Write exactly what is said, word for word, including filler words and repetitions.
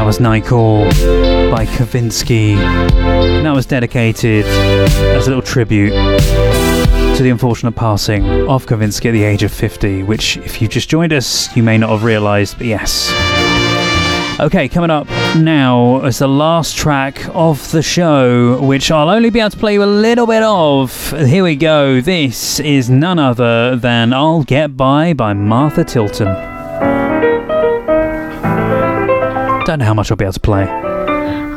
was Night Call by Kavinsky. And that was dedicated as a little tribute to the unfortunate passing of Kavinsky at the age of fifty, which, if you just joined us, you may not have realised, but yes. Okay, coming up now is the last track of the show, which I'll only be able to play you a little bit of. Here we go. This is none other than I'll Get By by Martha Tilton. Don't know how much I'll be able to play.